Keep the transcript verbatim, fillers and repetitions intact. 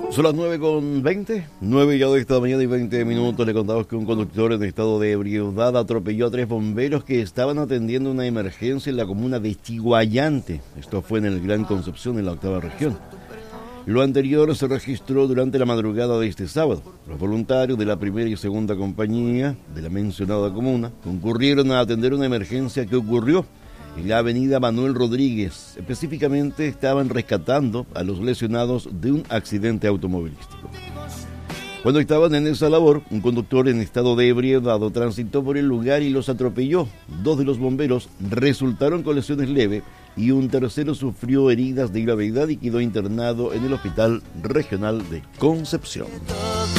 Son las nueve con veinte, nueve ya de esta mañana y veinte minutos. Le contamos que un conductor en estado de ebriedad atropelló a tres bomberos que estaban atendiendo una emergencia en la comuna de Chiguayante. Esto fue en el Gran Concepción, en la octava región. Lo anterior se registró durante la madrugada de este sábado. Los voluntarios de la primera y segunda compañía de la mencionada comuna concurrieron a atender una emergencia que ocurrió en la avenida Manuel Rodríguez. Específicamente estaban rescatando a los lesionados de un accidente automovilístico. Cuando estaban en esa labor, un conductor en estado de ebriedad transitó por el lugar y los atropelló. Dos de los bomberos resultaron con lesiones leves y un tercero sufrió heridas de gravedad y quedó internado en el Hospital Regional de Concepción.